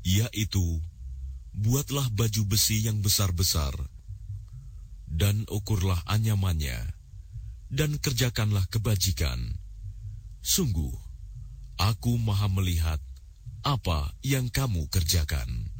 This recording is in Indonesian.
yaitu, buatlah baju besi yang besar-besar, dan ukurlah anyamannya, dan kerjakanlah kebajikan. Sungguh, Aku Maha melihat apa yang kamu kerjakan.